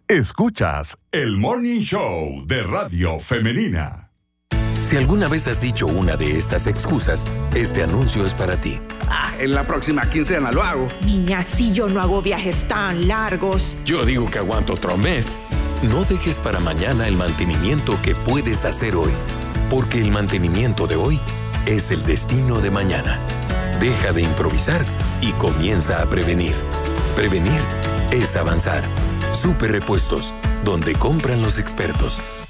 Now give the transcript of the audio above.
Escuchas el Morning Show de Radio Femenina. Si alguna vez has dicho una de estas excusas, este anuncio es para ti. En la próxima quincena lo hago. Niña, si yo no hago viajes tan largos. Yo digo que aguanto otro mes. No dejes para mañana el mantenimiento que puedes hacer hoy, porque el mantenimiento de hoy es el destino de mañana. Deja de improvisar y comienza a prevenir. Prevenir es avanzar. Super Repuestos, donde compran los expertos.